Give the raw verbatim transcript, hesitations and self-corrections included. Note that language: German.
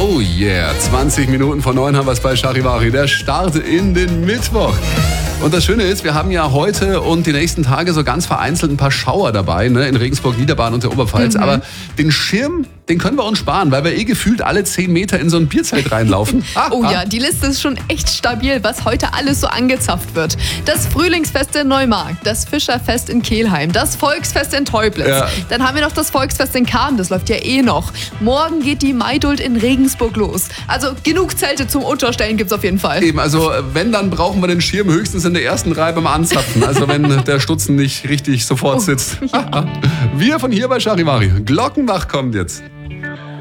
Oh yeah, zwanzig Minuten vor neun haben wir es bei Charivari. Der Start in den Mittwoch. Und das Schöne ist, wir haben ja heute und die nächsten Tage so ganz vereinzelt ein paar Schauer dabei, ne, in Regensburg, Niederbayern und der Oberpfalz. Mhm. Aber den Schirm, den können wir uns sparen, weil wir eh gefühlt alle zehn Meter in so ein Bierzelt reinlaufen. Ah, oh ah. ja, die Liste ist schon echt stabil, was heute alles so angezapft wird. Das Frühlingsfest in Neumarkt, das Fischerfest in Kelheim, das Volksfest in Teublitz. Ja. Dann haben wir noch das Volksfest in Cham, das läuft ja eh noch. Morgen geht die Maidult in Regensburg los. Also genug Zelte zum Unterstellen gibt's auf jeden Fall. Eben, also wenn, dann brauchen wir den Schirm höchstens in der ersten Reihe beim Anzapfen. Also wenn der Stutzen nicht richtig sofort sitzt. Oh, ja. Wir von hier bei Charivari. Glockenbach kommt jetzt.